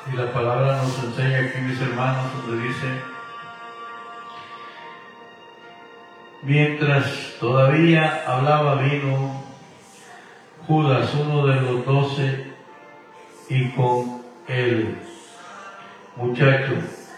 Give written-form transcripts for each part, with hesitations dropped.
Y la palabra nos enseña aquí, mis hermanos, donde dice: mientras todavía hablaba, vino Judas, uno de los 12, y con el muchacho,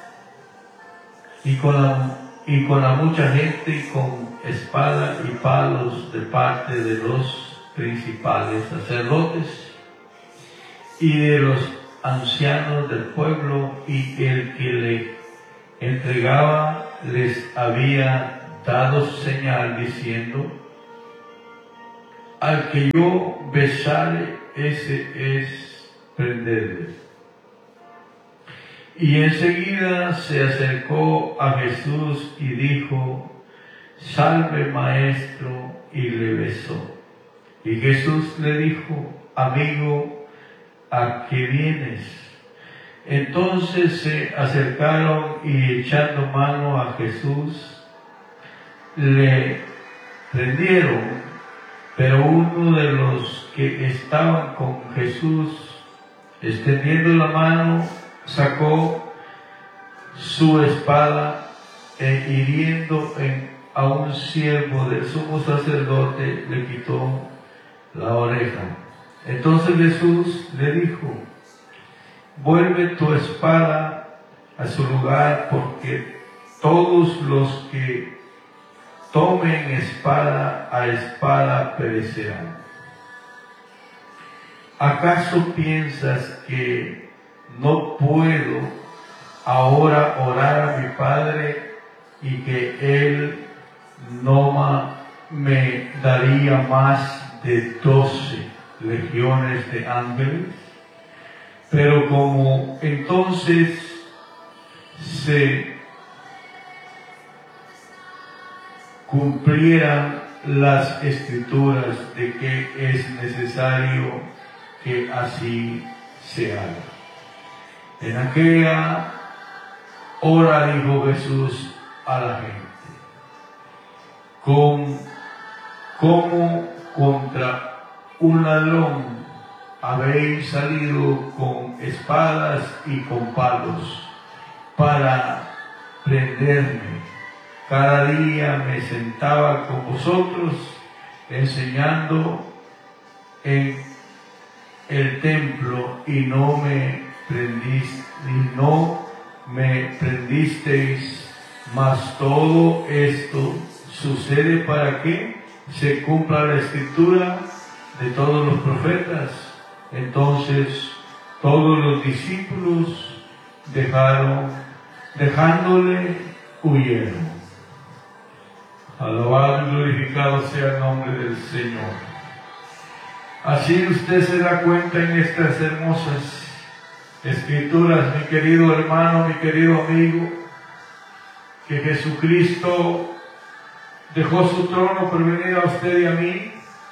y con la mucha gente, y con espada y palos de parte de los principales sacerdotes y de los ancianos del pueblo, y el que le entregaba les había dado señal diciendo: al que yo besare, ese es prenderle. Y enseguida se acercó a Jesús y dijo: salve, maestro, y le besó. Y Jesús le dijo: amigo, ¿a qué vienes? Entonces se acercaron y, echando mano a Jesús, le prendieron. Pero uno de los que estaban con Jesús, extendiendo la mano, sacó su espada e, hiriendo a un siervo del sumo sacerdote, le quitó la oreja. Entonces Jesús le dijo: vuelve tu espada a su lugar, porque todos los que tomen espada a espada perecerán. ¿Acaso piensas que no puedo ahora orar a mi Padre y que Él no me daría más de 12 legiones de ángeles? Pero como entonces se cumplieran las escrituras de que es necesario que así se haga. En aquella hora dijo Jesús a la gente: ¿cómo contra un ladrón habéis salido con espadas y con palos para prenderme? Cada día me sentaba con vosotros enseñando en el templo y no me prendisteis, mas todo esto sucede para que se cumpla la escritura de todos los profetas. Entonces todos los discípulos dejándole, huyeron. Alabado y glorificado sea el nombre del Señor. Así usted se da cuenta en estas hermosas escrituras, mi querido hermano, mi querido amigo, que Jesucristo dejó su trono por venir a usted y a mí.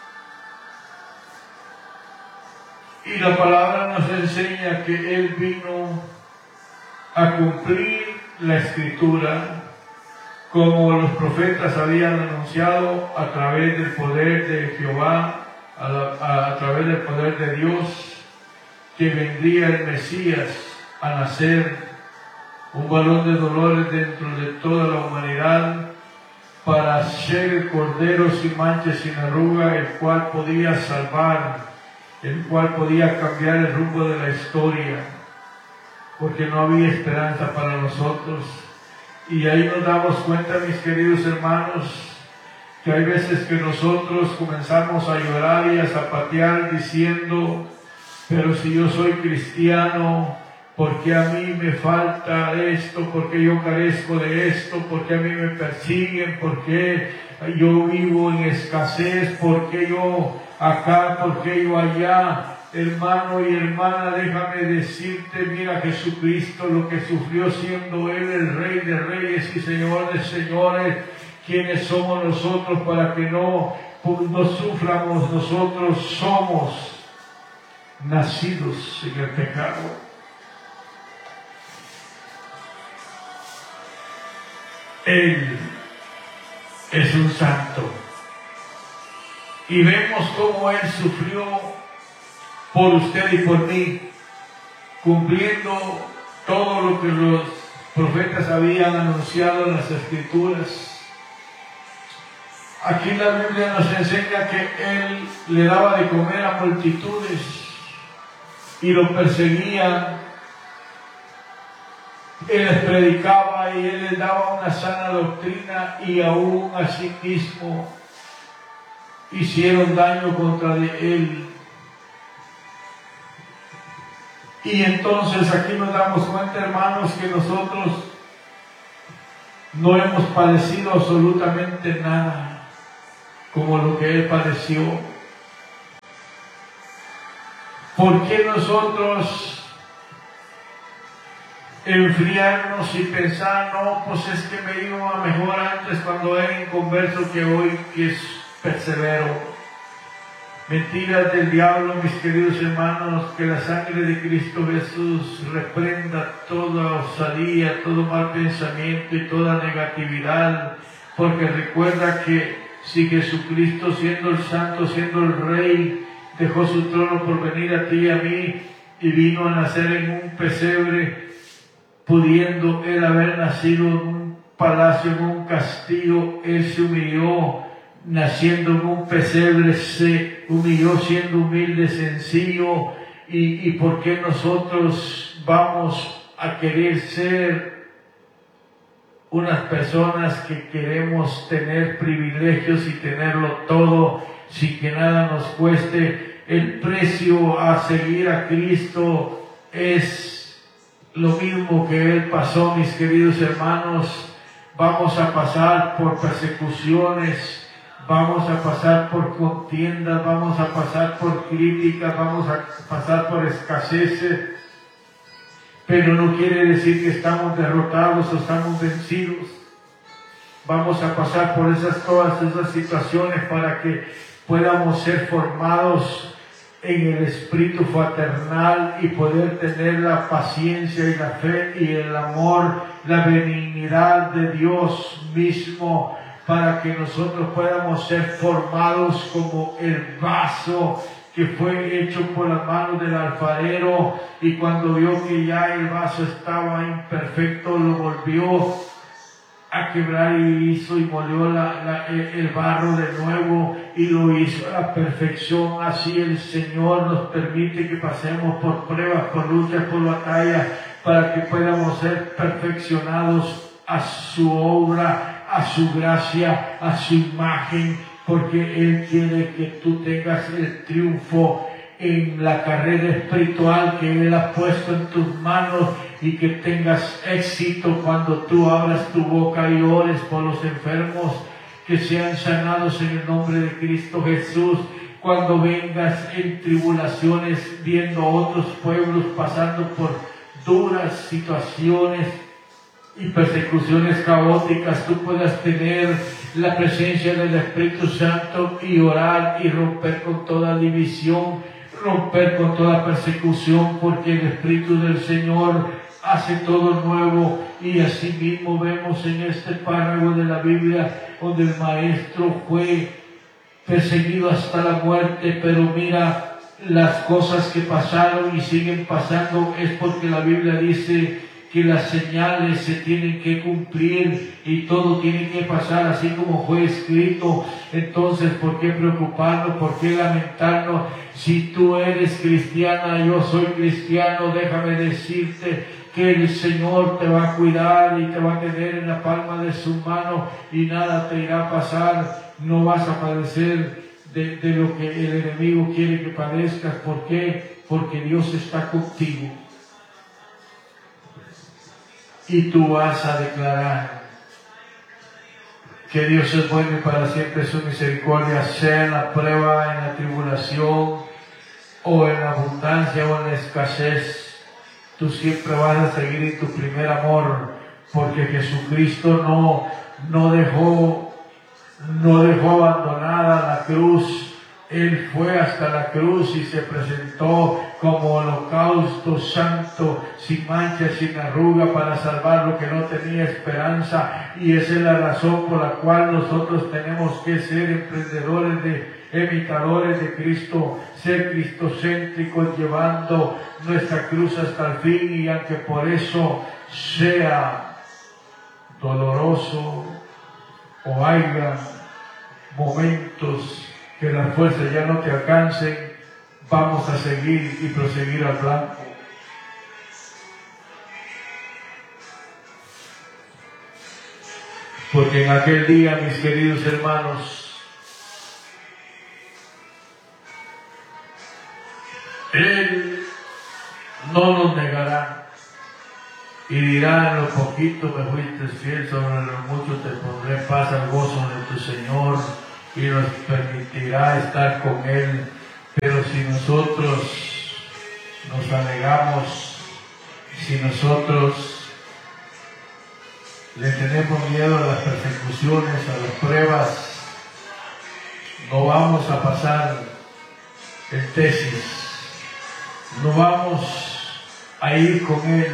Y la palabra nos enseña que Él vino a cumplir la escritura, como los profetas habían anunciado a través del poder de Jehová, a través del poder de Dios, que vendría el Mesías a nacer, un varón de dolores dentro de toda la humanidad, para ser el Cordero sin mancha y sin arruga, el cual podía salvar, el cual podía cambiar el rumbo de la historia, porque no había esperanza para nosotros. Y ahí nos damos cuenta, mis queridos hermanos, que hay veces que nosotros comenzamos a llorar y a zapatear diciendo: pero si yo soy cristiano, ¿por qué a mí me falta esto? ¿Por qué yo carezco de esto? ¿Por qué a mí me persiguen? ¿Por qué yo vivo en escasez? ¿Por qué yo acá? ¿Por qué yo allá? Hermano y hermana, déjame decirte, mira Jesucristo lo que sufrió siendo Él el Rey de Reyes y Señor de Señores. ¿Quiénes somos nosotros para que no suframos? Nosotros somos nacidos en el pecado. Él es un santo. Y vemos cómo Él sufrió por usted y por mí, cumpliendo todo lo que los profetas habían anunciado en las Escrituras. Aquí la Biblia nos enseña que Él le daba de comer a multitudes y lo perseguían. Él les predicaba y Él les daba una sana doctrina, y aún a sí mismo hicieron daño contra Él. Y entonces aquí nos damos cuenta, hermanos, que nosotros no hemos padecido absolutamente nada como lo que Él padeció. ¿Por qué nosotros enfriarnos y pensar, no, pues es que me iba mejor antes cuando era inconverso que hoy que es persevero? Mentiras del diablo, mis queridos hermanos. Que la sangre de Cristo Jesús reprenda toda osadía, todo mal pensamiento y toda negatividad, porque recuerda que si Jesucristo, siendo el Santo, siendo el Rey, dejó su trono por venir a ti y a mí y vino a nacer en un pesebre, pudiendo Él haber nacido en un palacio, en un castillo, Él se humilló, naciendo en un pesebre, se humilló siendo humilde, sencillo. ¿Y por qué nosotros vamos a querer ser unas personas que queremos tener privilegios y tenerlo todo sin que nada nos cueste? El precio a seguir a Cristo es lo mismo que Él pasó, mis queridos hermanos. Vamos a pasar por persecuciones, vamos a pasar por contiendas, vamos a pasar por críticas, vamos a pasar por escaseces, pero no quiere decir que estamos derrotados o estamos vencidos. Vamos a pasar por todas esas situaciones para que podamos ser formados en el espíritu fraternal y poder tener la paciencia y la fe y el amor, la benignidad de Dios mismo, para que nosotros podamos ser formados como el vaso que fue hecho por las manos del alfarero, y cuando vio que ya el vaso estaba imperfecto, lo volvió a quebrar y hizo y molió el barro de nuevo y lo hizo a la perfección. Así el Señor nos permite que pasemos por pruebas, por luchas, por batallas, para que podamos ser perfeccionados a su obra, a su gracia, a su imagen, porque Él quiere que tú tengas el triunfo en la carrera espiritual que Él ha puesto en tus manos, y que tengas éxito cuando tú abras tu boca y ores por los enfermos, que sean sanados en el nombre de Cristo Jesús. Cuando vengas en tribulaciones, viendo a otros pueblos pasando por duras situaciones y persecuciones caóticas, tú puedas tener la presencia del Espíritu Santo y orar y romper con toda división, romper con toda persecución, porque el Espíritu del Señor hace todo nuevo. Y así mismo vemos en este párrafo de la Biblia donde el maestro fue perseguido hasta la muerte, pero mira las cosas que pasaron y siguen pasando, es porque la Biblia dice que las señales se tienen que cumplir y todo tiene que pasar así como fue escrito. Entonces, ¿por qué preocuparnos? ¿Por qué lamentarnos? Si tú eres cristiana, yo soy cristiano, déjame decirte que el Señor te va a cuidar y te va a tener en la palma de su mano y nada te irá a pasar. No vas a padecer de lo que el enemigo quiere que padezcas. ¿Por qué? Porque Dios está contigo. Y tú vas a declarar que Dios es bueno y para siempre su misericordia, sea en la prueba, en la tribulación, o en la abundancia o en la escasez. Tú siempre vas a seguir en tu primer amor, porque Jesucristo no dejó abandonada la cruz. Él fue hasta la cruz y se presentó como holocausto santo, sin mancha, sin arruga, para salvar lo que no tenía esperanza. Y esa es la razón por la cual nosotros tenemos que ser emprendedores de imitadores de Cristo, ser cristocéntricos, llevando nuestra cruz hasta el fin, y aunque por eso sea doloroso o haya momentos que las fuerzas ya no te alcancen, vamos a seguir y proseguir al blanco. Porque en aquel día, mis queridos hermanos, Él no nos negará y dirá: en lo poquito me fuiste fiel, sobre lo mucho te pondré en paz. Al gozo de tu Señor, y nos permitirá estar con Él. Pero si nosotros nos anegamos, si nosotros le tenemos miedo a las persecuciones, a las pruebas, no vamos a pasar el tesis, no vamos a ir con Él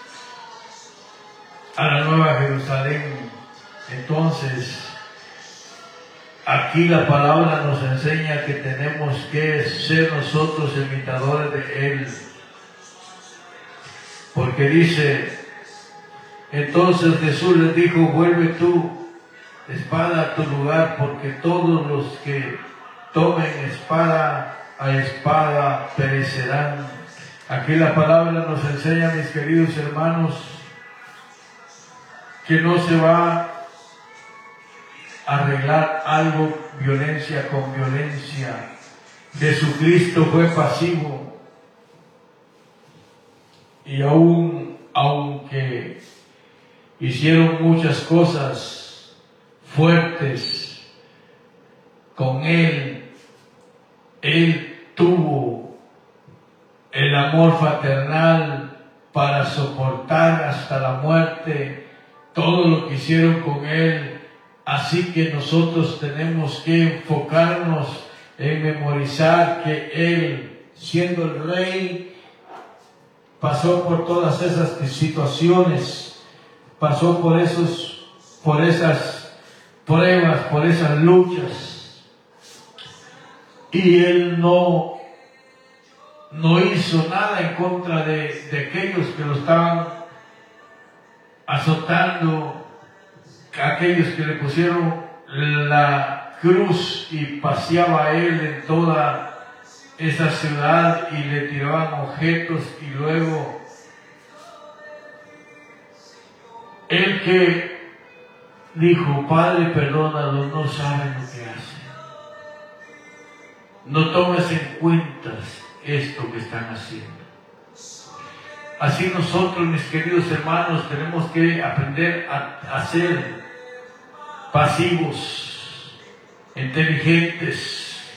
a la Nueva Jerusalén. Entonces, aquí la palabra nos enseña que tenemos que ser nosotros imitadores de Él, porque dice: entonces Jesús les dijo: vuelve tú, espada, a tu lugar, porque todos los que tomen espada a espada perecerán. Aquí la palabra nos enseña, mis queridos hermanos, que no se va a arreglar algo violencia con violencia. Jesucristo fue pasivo, y aunque hicieron muchas cosas fuertes con Él, Él tuvo el amor fraternal para soportar hasta la muerte todo lo que hicieron con Él. Así que nosotros tenemos que enfocarnos en memorizar que Él, siendo el Rey, pasó por todas esas situaciones, pasó por esas pruebas, por esas luchas, y Él no hizo nada en contra de aquellos que lo estaban azotando, aquellos que le pusieron la cruz y paseaba a Él en toda esa ciudad y le tiraban objetos, y luego Él que dijo: Padre, perdónalos, no saben lo que hacen. No tomes en cuenta esto que están haciendo. Así nosotros, mis queridos hermanos, tenemos que aprender a ser pasivos, inteligentes,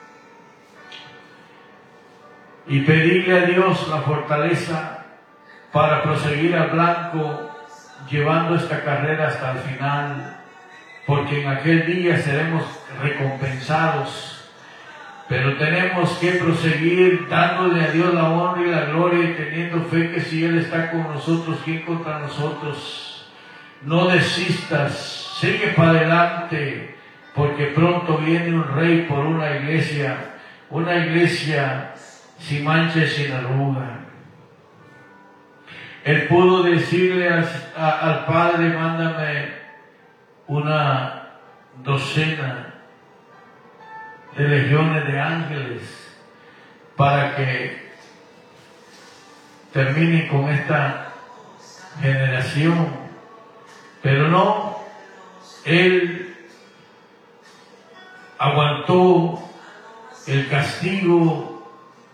y pedirle a Dios la fortaleza para proseguir al blanco, llevando esta carrera hasta el final, porque en aquel día seremos recompensados. Pero tenemos que proseguir dándole a Dios la honra y la gloria, y teniendo fe que si Él está con nosotros, ¿quién contra nosotros? No desistas, sigue para adelante, porque pronto viene un Rey por una iglesia sin mancha y sin arruga. Él pudo decirle al Padre: mándame una docena de legiones de ángeles para que termine con esta generación. Pero no, Él aguantó el castigo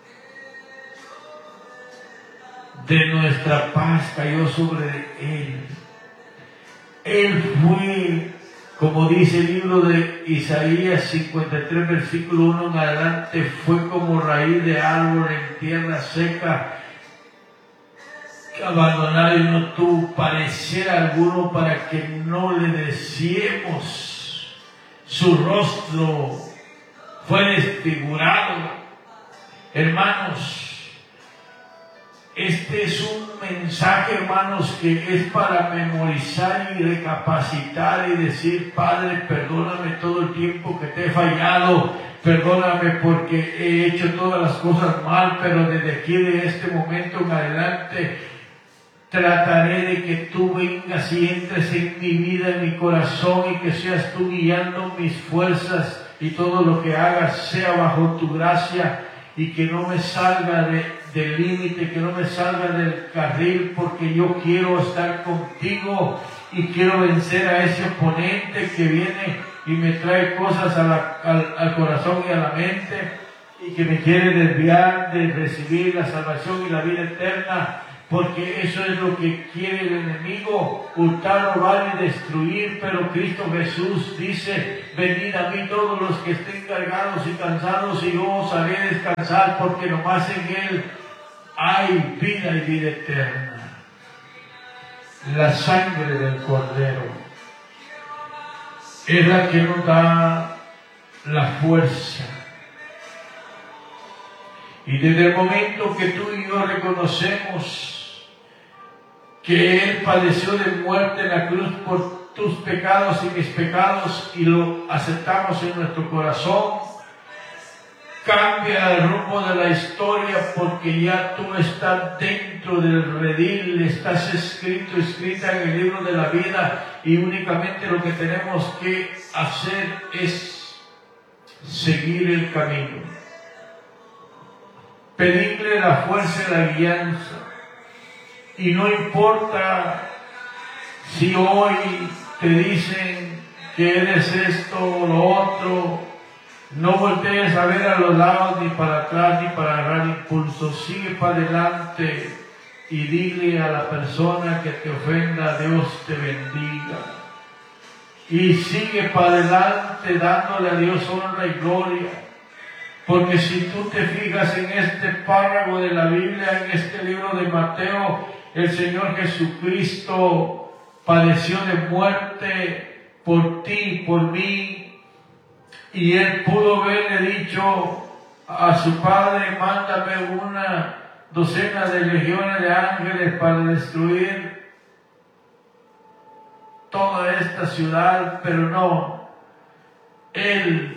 de nuestra paz, cayó sobre Él. Él fue, como dice el libro de Isaías 53, versículo 1 en adelante, fue como raíz de árbol en tierra seca, abandonado, y no tuvo parecer alguno para que no le deseemos. Su rostro fue desfigurado. Hermanos, Este es un mensaje, hermanos, que es para memorizar y recapacitar y decir: Padre, perdóname todo el tiempo que te he fallado, perdóname porque he hecho todas las cosas mal, pero desde aquí, de este momento en adelante, trataré de que tú vengas y entres en mi vida, en mi corazón, y que seas tú guiando mis fuerzas, y todo lo que hagas sea bajo tu gracia, y que no me salga del límite, que no me salga del carril, porque yo quiero estar contigo y quiero vencer a ese oponente que viene y me trae cosas al corazón y a la mente, y que me quiere desviar de recibir la salvación y la vida eterna, porque eso es lo que quiere el enemigo: hurtar, robar y destruir. Pero Cristo Jesús dice: venid a mí todos los que estén cargados y cansados, y yo os haré descansar, porque nomás en Él hay vida y vida eterna. La sangre del Cordero es la que nos da la fuerza. Y desde el momento que tú y yo reconocemos que Él padeció de muerte en la cruz por tus pecados y mis pecados, y lo aceptamos en nuestro corazón, cambia el rumbo de la historia, porque ya tú estás dentro del redil, estás escrita en el libro de la vida, y únicamente lo que tenemos que hacer es seguir el camino, pedirle la fuerza y la guianza. Y no importa si hoy te dicen que eres esto o lo otro, no voltees a ver a los lados, ni para atrás, ni para agarrar impulso. Sigue para adelante y dile a la persona que te ofenda: Dios te bendiga. Y sigue para adelante dándole a Dios honra y gloria. Porque si tú te fijas en este párrafo de la Biblia, en este libro de Mateo, el Señor Jesucristo padeció de muerte por ti, por mí, y Él pudo haberle dicho a su Padre: mándame una docena de legiones de ángeles para destruir toda esta ciudad, pero no. Él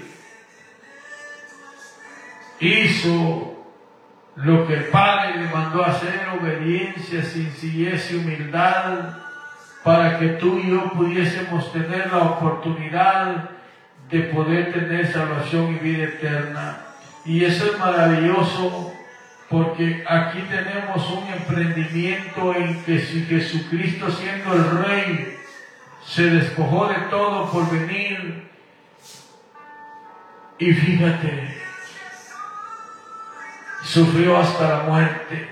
hizo lo que el Padre le mandó a hacer: obediencia, sencillez y humildad, para que tú y yo pudiésemos tener la oportunidad de poder tener salvación y vida eterna. Y eso es maravilloso, porque aquí tenemos un emprendimiento en que, si Jesucristo, siendo el Rey, se despojó de todo por venir, y fíjate, sufrió hasta la muerte.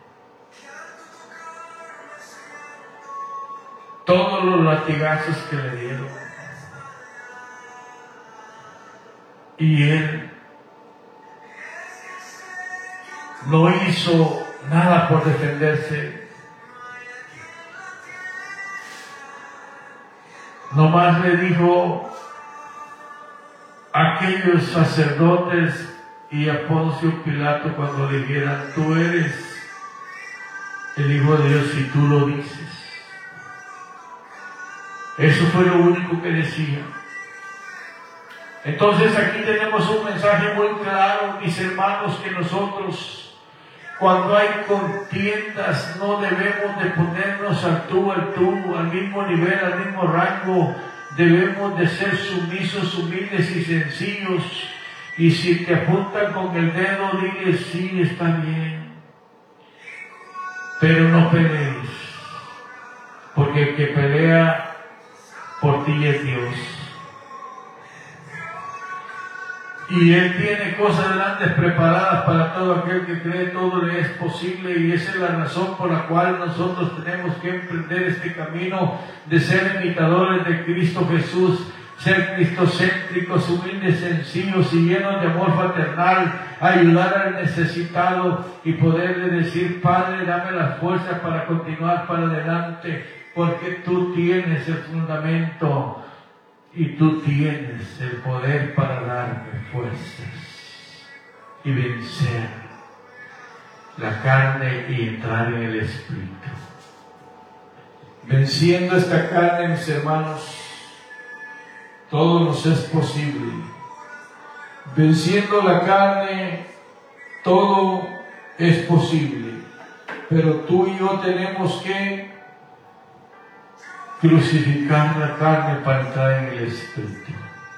Todos los latigazos que le dieron. Y Él no hizo nada por defenderse. Nomás le dijo a aquellos sacerdotes y a Poncio Pilato, cuando le dijeran: tú eres el Hijo de Dios, si tú lo dices. Eso fue lo único que decía. Entonces aquí tenemos un mensaje muy claro, mis hermanos, que nosotros, cuando hay contiendas, no debemos de ponernos al tú, al mismo nivel, al mismo rango. Debemos de ser sumisos, humildes y sencillos. Y si te apuntan con el dedo, dile: sí, está bien, pero no pelees, porque el que pelea por ti es Dios. Y Él tiene cosas grandes preparadas para todo aquel que cree. Todo le es posible, y esa es la razón por la cual nosotros tenemos que emprender este camino de ser imitadores de Cristo Jesús, ser cristocéntricos, humildes, sencillos y llenos de amor fraternal, ayudar al necesitado y poderle decir: Padre, dame la fuerza para continuar para adelante, porque tú tienes el fundamento y tú tienes el poder para darme fuerzas y vencer. la carne y entrar en el Espíritu. Venciendo esta carne, mis hermanos, todo nos es posible. Venciendo la carne, todo es posible. Pero tú y yo tenemos que crucificar la carne para entrar en el Espíritu.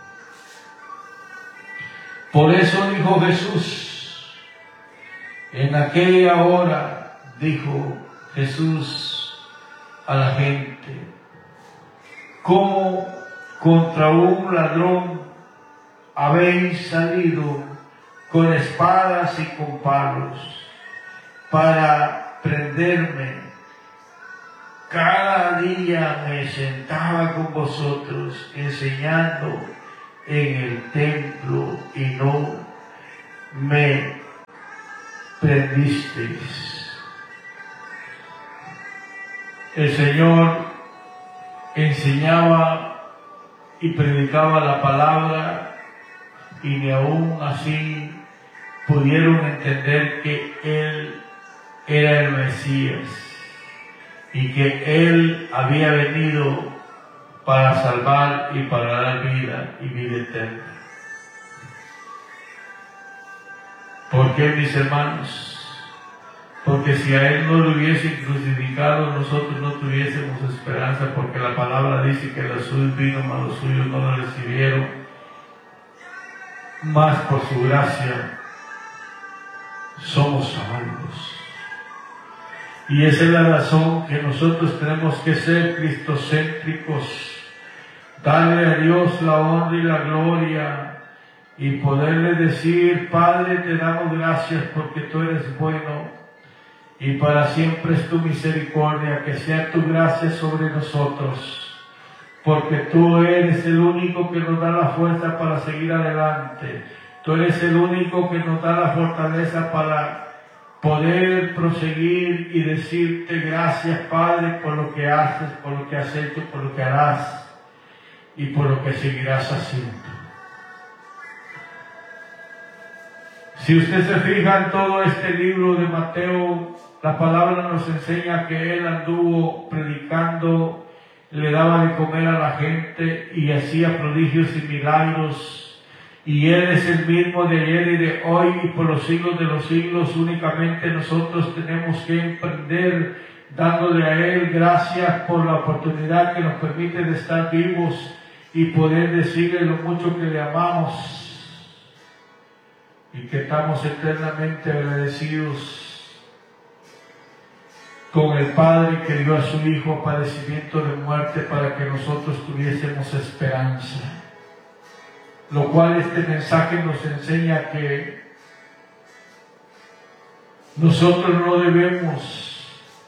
Por eso dijo Jesús, en aquella hora dijo Jesús a la gente, ¿cómo contra un ladrón habéis salido con espadas y con palos para prenderme? Cada día me sentaba con vosotros enseñando en el templo y no me prendisteis. El Señor enseñaba y predicaba la palabra y ni aún así pudieron entender que Él era el Mesías y que Él había venido para salvar y para dar vida y vida eterna. ¿Por qué, mis hermanos? Porque si a Él no lo hubiesen crucificado, nosotros no tuviésemos esperanza, porque la palabra dice que los suyos vino, mas los suyos no lo recibieron, mas por su gracia somos salvos. Y esa es la razón que nosotros tenemos que ser cristocéntricos, darle a Dios la honra y la gloria y poderle decir, Padre, te damos gracias porque tú eres bueno y para siempre es tu misericordia, que sea tu gracia sobre nosotros, porque tú eres el único que nos da la fuerza para seguir adelante, tú eres el único que nos da la fortaleza para poder proseguir y decirte gracias, Padre, por lo que haces, por lo que has hecho, por lo que harás y por lo que seguirás haciendo. Si usted se fija en todo este libro de Mateo, la palabra nos enseña que Él anduvo predicando, le daba de comer a la gente y hacía prodigios y milagros. Y Él es el mismo de ayer y de hoy y por los siglos de los siglos. Únicamente nosotros tenemos que emprender dándole a Él gracias por la oportunidad que nos permite de estar vivos y poder decirle lo mucho que le amamos y que estamos eternamente agradecidos con el Padre que dio a su Hijo padecimiento de muerte para que nosotros tuviésemos esperanza. Lo cual este mensaje nos enseña que nosotros no debemos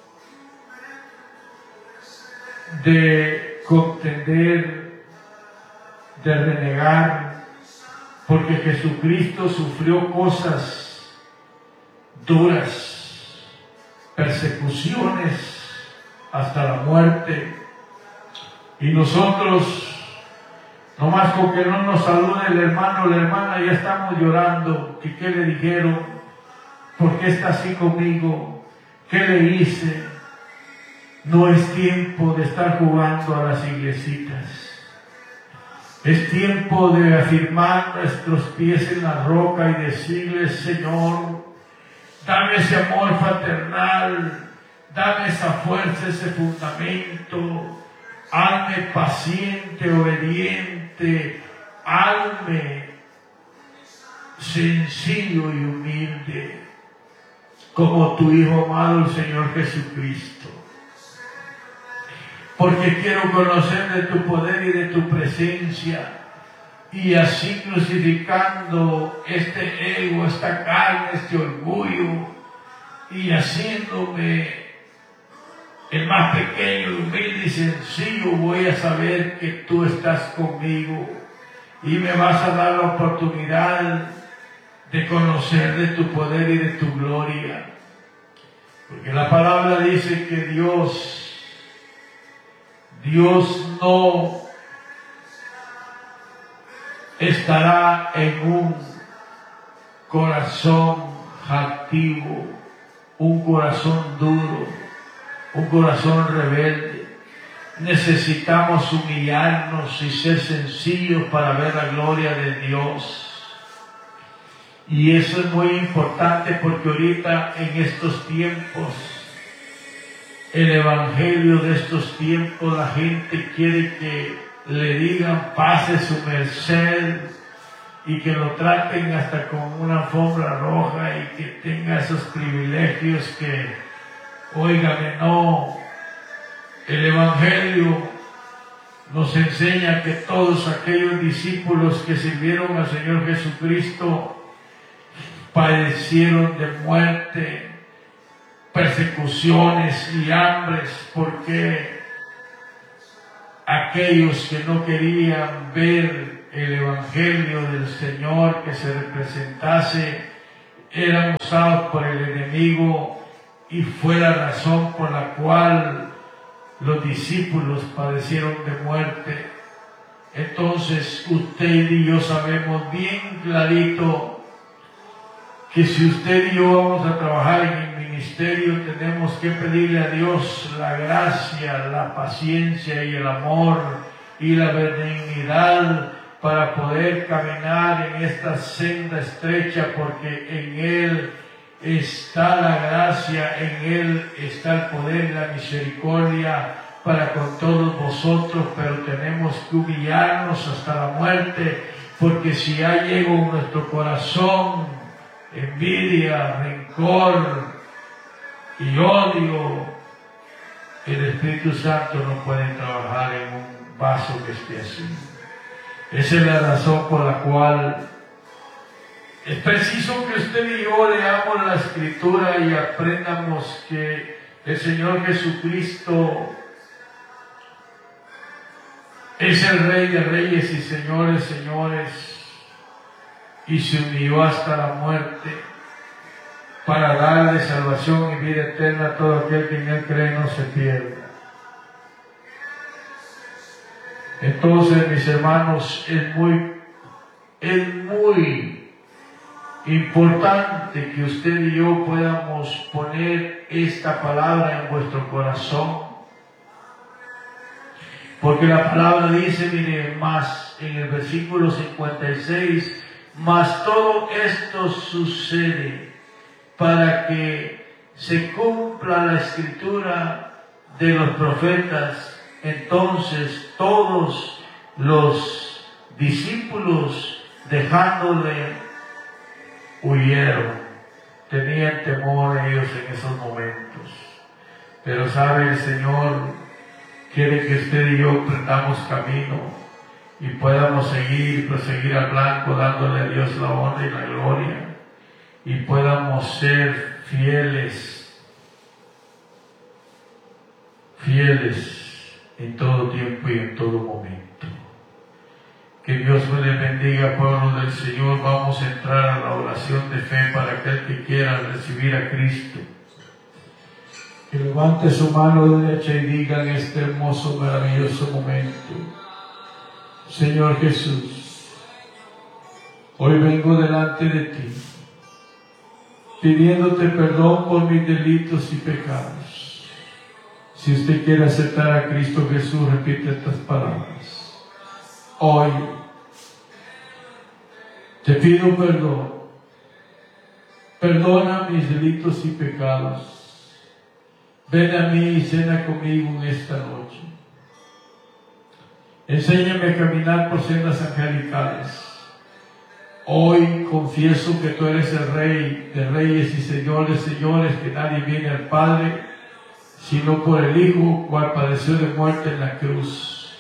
de contender, de renegar, porque Jesucristo sufrió cosas duras, persecuciones hasta la muerte, y nosotros nomás con que no nos salude el hermano o la hermana ya estamos llorando. ¿Y qué le dijeron? ¿Por qué está así conmigo? ¿Qué le hice? No es tiempo de estar jugando a las iglesitas. Es tiempo de afirmar nuestros pies en la roca y decirle, Señor, dame ese amor fraternal, dame esa fuerza, ese fundamento, hazme paciente, obediente, hazme sencillo y humilde, como tu Hijo amado, el Señor Jesucristo. Porque quiero conocer de tu poder y de tu presencia, y así crucificando este ego, esta carne, este orgullo, y haciéndome el más pequeño, humilde y sencillo, voy a saber que tú estás conmigo y me vas a dar la oportunidad de conocer de tu poder y de tu gloria. Porque la palabra dice que Dios no estará en un corazón altivo, un corazón duro, un corazón rebelde. Necesitamos humillarnos y ser sencillos para ver la gloria de Dios. Y eso es muy importante porque ahorita en estos tiempos, el evangelio de estos tiempos, la gente quiere que le digan pase su merced y que lo traten hasta con una alfombra roja y que tenga esos privilegios que, óigame, no. El evangelio nos enseña que todos aquellos discípulos que sirvieron al Señor Jesucristo padecieron de muerte, persecuciones y hambres, porque aquellos que no querían ver el evangelio del Señor que se representase eran usados por el enemigo, y fue la razón por la cual los discípulos padecieron de muerte. Entonces usted y yo sabemos bien clarito que si usted y yo vamos a trabajar en el ministerio, tenemos que pedirle a Dios la gracia, la paciencia y el amor y la benignidad para poder caminar en esta senda estrecha, porque en Él está la gracia, en Él está el poder y la misericordia para con todos vosotros, pero tenemos que humillarnos hasta la muerte, porque si hay ego en nuestro corazón, envidia, rencor y odio, el Espíritu Santo no puede trabajar en un vaso que esté así. Esa es la razón por la cual es preciso que usted y yo leamos la Escritura y aprendamos que el Señor Jesucristo es el Rey de Reyes y Señores, señores, y se humilló hasta la muerte para darle salvación y vida eterna a todo aquel que en Él cree no se pierda. Entonces, mis hermanos, es muy importante que usted y yo podamos poner esta palabra en vuestro corazón, porque la palabra dice, mire, más en el versículo 56, mas todo esto sucede para que se cumpla la escritura de los profetas. Entonces todos los discípulos, dejándole, huyeron. Tenían temor ellos en esos momentos. Pero sabe, el Señor quiere que usted y yo prendamos camino y podamos proseguir al blanco, dándole a Dios la honra y la gloria, y podamos ser fieles en todo tiempo y en todo momento. Que Dios me les bendiga, pueblo del Señor. Vamos a entrar a la oración de fe para aquel que quiera recibir a Cristo. Que levante su mano derecha y diga en este hermoso, maravilloso momento: Señor Jesús, hoy vengo delante de ti, pidiéndote perdón por mis delitos y pecados. Si usted quiere aceptar a Cristo Jesús, repite estas palabras: hoy te pido perdón, perdona mis delitos y pecados. Ven a mí y cena conmigo en esta noche. Enséñame a caminar por sendas angelicales. Hoy confieso que tú eres el Rey de Reyes y Señores, señores, que nadie viene al Padre sino por el Hijo, cual padeció de muerte en la cruz.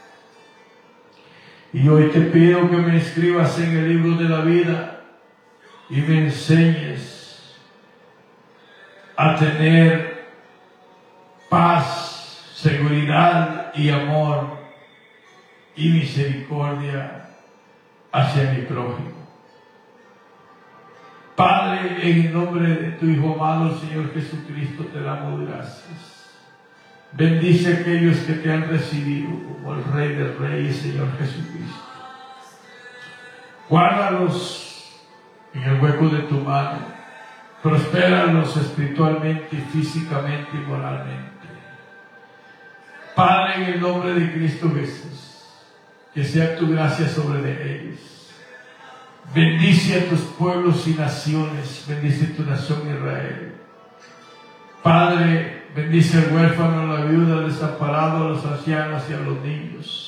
Y hoy te pido que me inscribas en el libro de la vida y me enseñes a tener paz, seguridad y amor y misericordia hacia mi prójimo. Padre, en el nombre de tu Hijo amado, Señor Jesucristo, te damos gracias. Bendice a aquellos que te han recibido como el Rey del Rey y Señor Jesucristo. Guárdalos en el hueco de tu mano Prospéralos espiritualmente, físicamente y moralmente. Padre, en el nombre de Cristo Jesús, que sea tu gracia sobre ellos. Bendice a tus pueblos y naciones, bendice tu nación Israel. Padre, bendice al huérfano, a la viuda, al desamparado, a los ancianos y a los niños.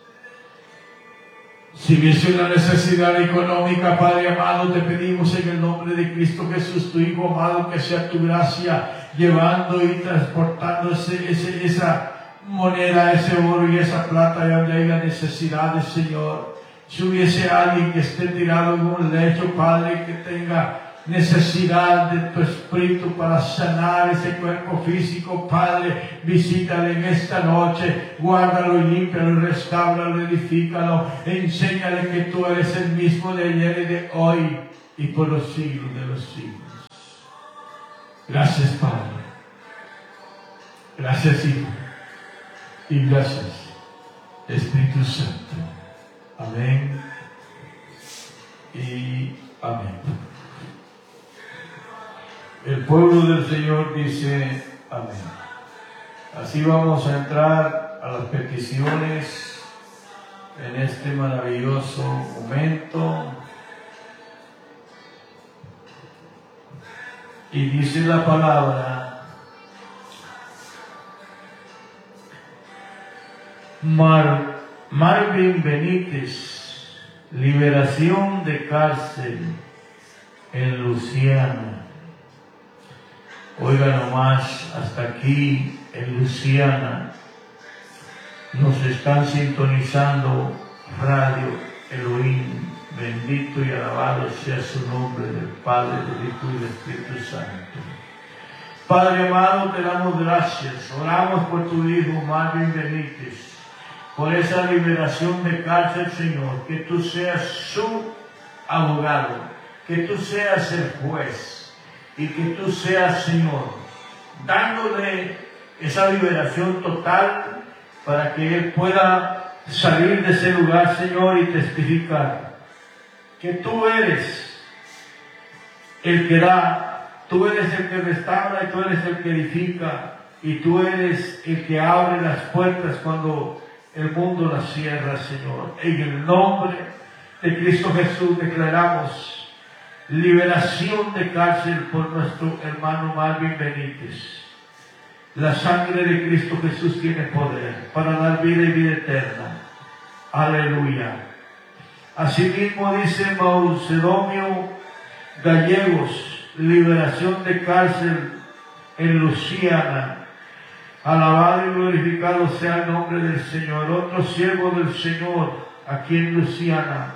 Si hubiese una necesidad económica, Padre amado, te pedimos en el nombre de Cristo Jesús, tu Hijo amado, que sea tu gracia llevando y transportando esa moneda, ese oro y esa plata donde haya necesidades, Señor. Si hubiese alguien que esté tirado en un lecho, Padre, que tenga necesidad de tu espíritu para sanar ese cuerpo físico, Padre, visítale en esta noche, guárdalo y límpialo, restáuralo, edifícalo, enséñale que tú eres el mismo de ayer y de hoy y por los siglos de los siglos. Gracias, Padre. Gracias, Hijo. Y gracias, Espíritu Santo. Amén y amén. El pueblo del Señor dice amén. Así vamos a entrar a las peticiones en este maravilloso momento. Y dice la palabra: Marvin Benítez, liberación de cárcel en Luisiana. Oiga nomás, hasta aquí en Luisiana nos están sintonizando Radio Elohim. Bendito y alabado sea su nombre, del Padre, del Hijo y del Espíritu Santo. Padre amado, te damos gracias. Oramos por tu Hijo Marvin Benítez, por esa liberación de cárcel, Señor. Que tú seas su abogado, que tú seas el juez, y que tú seas, Señor, dándole esa liberación total para que él pueda salir de ese lugar, Señor, y testificar que tú eres el que da, tú eres el que restaura y tú eres el que edifica, y tú eres el que abre las puertas cuando el mundo las cierra, Señor. En el nombre de Cristo Jesús declaramos liberación de cárcel por nuestro hermano Marvin Benítez. La sangre de Cristo Jesús tiene poder para dar vida y vida eterna. Aleluya. Asimismo dice Macedonio Gallegos, liberación de cárcel en Luisiana. Alabado y glorificado sea el nombre del Señor. Otro siervo del Señor aquí en Luisiana,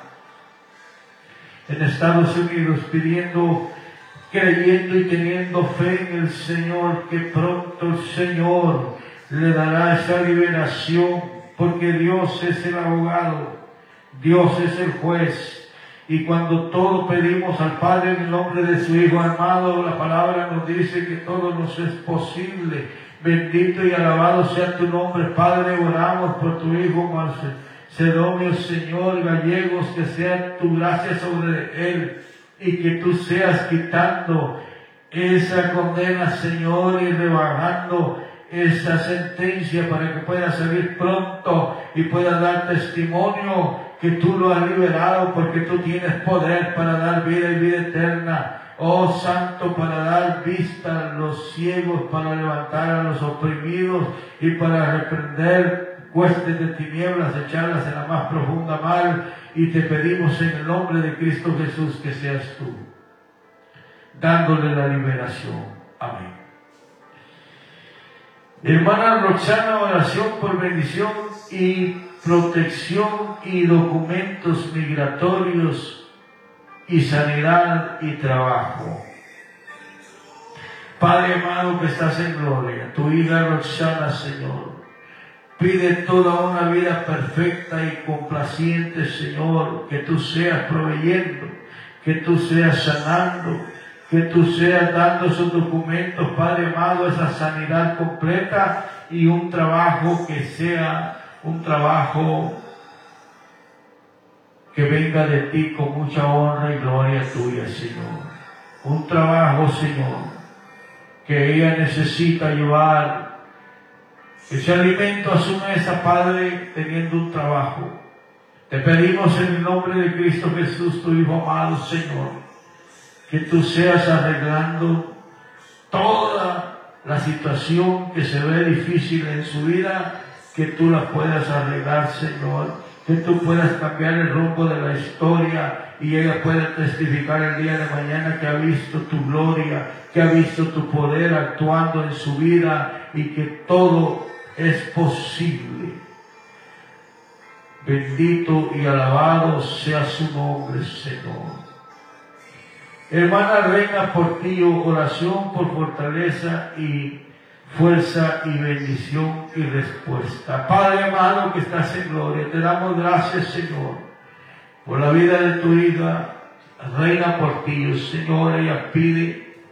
en Estados Unidos, pidiendo, creyendo y teniendo fe en el Señor, que pronto el Señor le dará esa liberación, porque Dios es el abogado, Dios es el juez, y cuando todo pedimos al Padre en el nombre de su Hijo amado, la palabra nos dice que todo nos es posible. Bendito y alabado sea tu nombre, Padre. Oramos por tu Hijo Macedonio, Señor, Gallegos, que sea tu gracia sobre él y que tú seas quitando esa condena, Señor, y rebajando esa sentencia para que pueda salir pronto y pueda dar testimonio que tú lo has liberado, porque tú tienes poder para dar vida y vida eterna. Oh Santo, para dar vista a los ciegos, para levantar a los oprimidos y para reprender huestes de tinieblas, echarlas en la más profunda mar. Y te pedimos en el nombre de Cristo Jesús que seas tú dándole la liberación. Amén. Hermana Roxana, oración por bendición y protección y documentos migratorios y sanidad y trabajo. Padre amado que estás en gloria, tu hija Roxana, Señor, pide toda una vida perfecta y complaciente, Señor, que tú seas proveyendo, que tú seas sanando, que tú seas dando esos documentos, Padre amado, esa sanidad completa y un trabajo que sea un trabajo que venga de ti con mucha honra y gloria tuya, Señor. un trabajo, Señor, que ella necesita llevar ese alimento a su mesa, Padre, teniendo un trabajo. Te pedimos en el nombre de Cristo Jesús, tu Hijo amado, Señor, que tú seas arreglando toda la situación que se ve difícil en su vida, que tú la puedas arreglar, Señor, que tú puedas cambiar el rumbo de la historia y ella pueda testificar el día de mañana que ha visto tu gloria, que ha visto tu poder actuando en su vida y que todo es posible. Bendito y alabado sea su nombre, Señor. Hermana Reina Portillo, oración por fortaleza y fuerza y bendición y respuesta. Padre amado que estás en gloria, te damos gracias, Señor, por la vida de tu hija, Reina Portillo. Señor, ella pide